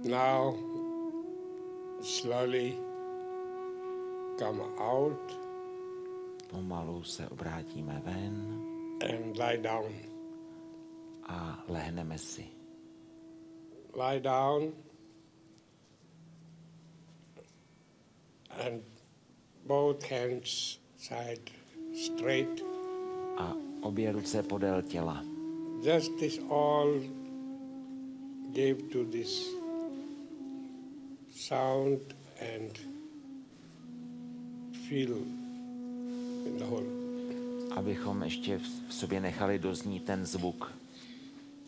Now slowly come out Pomalu se obrátíme ven and lie down. a lehneme si. Lie down and both hands side straight. A obě ruce podél těla. Just this all gave to this sound and feel in the whole. Abychom ještě v sobě nechali doznít ten zvuk